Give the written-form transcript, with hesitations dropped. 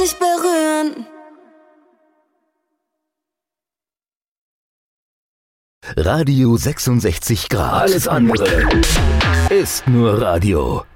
dich berühren. Radio 66 Grad. Alles andere ist nur Radio.